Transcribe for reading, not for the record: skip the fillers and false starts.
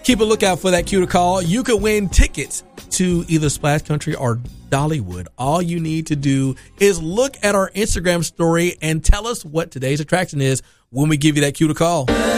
Keep a lookout for that cue to call. You could win tickets to either Splash Country or Dollywood. All you need to do is look at our Instagram story and tell us what today's attraction is when we give you that cue to call.